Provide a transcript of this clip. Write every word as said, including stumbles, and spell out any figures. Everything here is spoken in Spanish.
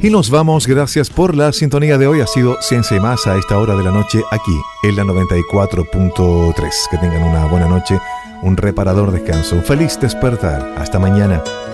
Y nos vamos, gracias por la sintonía de hoy. Ha sido Ciencia y Más a esta hora de la noche aquí en la noventa y cuatro punto tres. Que tengan una buena noche, un reparador descanso, un feliz despertar. Hasta mañana.